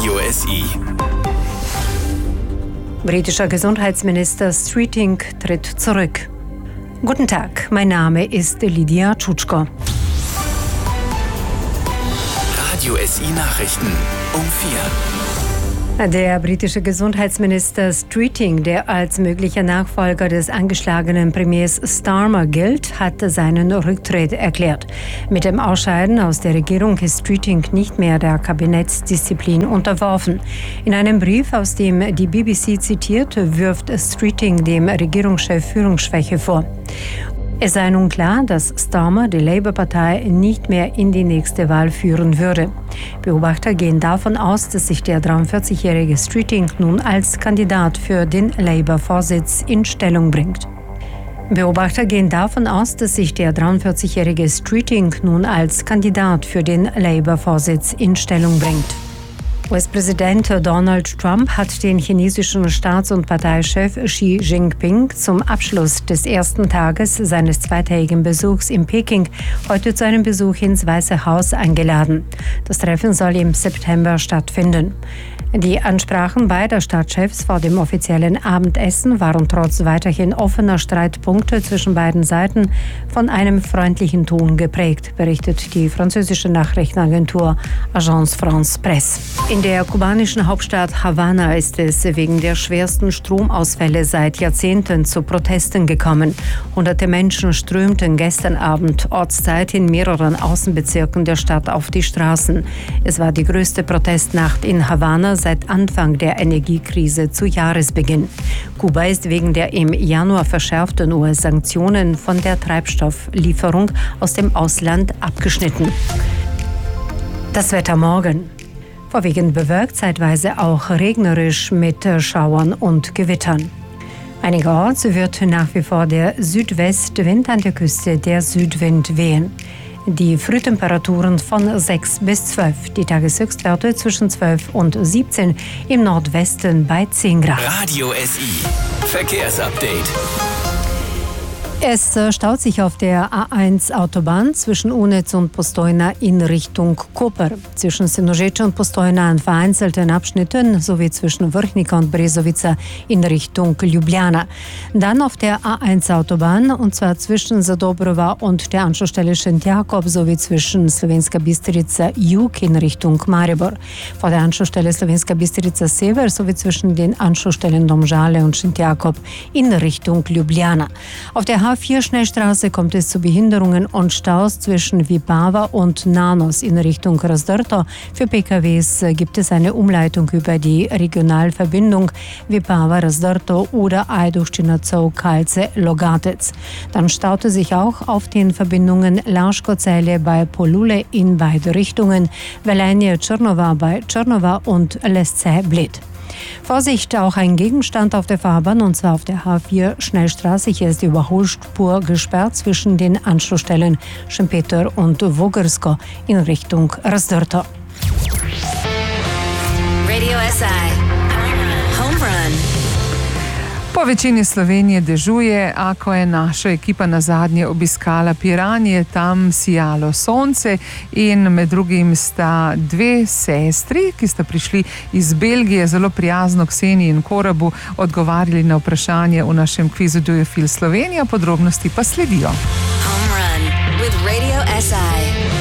Radio SI. Britischer Gesundheitsminister Streeting tritt zurück. Guten Tag, mein Name ist Lydia Tschutschko. Radio SI Nachrichten um 4. Der britische Gesundheitsminister Streeting, der als möglicher Nachfolger des angeschlagenen Premiers Starmer gilt, hat seinen Rücktritt erklärt. Mit dem Ausscheiden aus der Regierung ist Streeting nicht mehr der Kabinettsdisziplin unterworfen. In einem Brief, aus dem die BBC zitiert, wirft Streeting dem Regierungschef Führungsschwäche vor. Es sei nun klar, dass Starmer die Labour-Partei nicht mehr in die nächste Wahl führen würde. Beobachter gehen davon aus, dass sich der 43-jährige Streeting nun als Kandidat für den Labour-Vorsitz in Stellung bringt. Beobachter gehen davon aus, dass sich der 43-jährige Streeting nun als Kandidat für den Labour-Vorsitz in Stellung bringt. US-Präsident Donald Trump hat den chinesischen Staats- und Parteichef Xi Jinping zum Abschluss des ersten Tages seines zweitägigen Besuchs in Peking heute zu einem Besuch ins Weiße Haus eingeladen. Das Treffen soll im September stattfinden. Die Ansprachen beider Staatschefs vor dem offiziellen Abendessen waren trotz weiterhin offener Streitpunkte zwischen beiden Seiten von einem freundlichen Ton geprägt, berichtet die französische Nachrichtenagentur Agence France-Presse. In der kubanischen Hauptstadt Havanna ist es wegen der schwersten Stromausfälle seit Jahrzehnten zu Protesten gekommen. Hunderte Menschen strömten gestern Abend Ortszeit in mehreren Außenbezirken der Stadt auf die Straßen. Es war die größte Protestnacht in Havanna seit Anfang der Energiekrise zu Jahresbeginn. Kuba ist wegen der im Januar verschärften US-Sanktionen von der Treibstofflieferung aus dem Ausland abgeschnitten. Das Wetter morgen. Vorwiegend bewölkt, zeitweise auch regnerisch mit Schauern und Gewittern. Einigerorts wird nach wie vor der Südwestwind, an der Küste der Südwind wehen. Die Frühtemperaturen von 6 bis 12, die Tageshöchstwerte zwischen 12 und 17, im Nordwesten bei 10 Grad. Radio SI Verkehrsupdate. Es staut sich auf der A1 Autobahn zwischen Unec und Postojna in Richtung Koper. Zwischen Sinožeče und Postojna an vereinzelten Abschnitten sowie zwischen Vrhnika und Brezovica in Richtung Ljubljana. Dann auf der A1 Autobahn, und zwar zwischen Zadobrova und der Anschlussstelle Šentjakov sowie zwischen Slovenska Bistrica Jug in Richtung Maribor. Vor der Anschlussstelle Slovenska Bistrica Sever sowie zwischen den Anschlussstellen Domžale und Šentjakov in Richtung Ljubljana. Auf der A4-Schnellstraße kommt es zu Behinderungen und Staus zwischen Vipava und Nanos in Richtung Razdrto. Für PKWs gibt es eine Umleitung über die Regionalverbindung Vipava-Razdrto oder Ajduščina-Kalce-Logatec. Dann staute sich auch auf den Verbindungen Laško-Celje bei Polule in beide Richtungen, Velenje-Črnova bei Črnova und Lesce-Bled. Vorsicht, auch ein Gegenstand auf der Fahrbahn, und zwar auf der H4-Schnellstraße. Hier ist die Überholspur gesperrt zwischen den Anschlussstellen Šempeter und Vogersko in Richtung Razdrto. Radio SI Home Run. Po večini Slovenije dežuje, a ko je naša ekipa nazadnje obiskala Piran, je tam sijalo sonce in med drugim sta dve sestri, ki sta prišli iz Belgije, zelo prijazno Kseniji in Korabu, odgovarjali na vprašanje v našem kvizu Do You Feel Slovenija, podrobnosti pa sledijo. Home Run with Radio SI.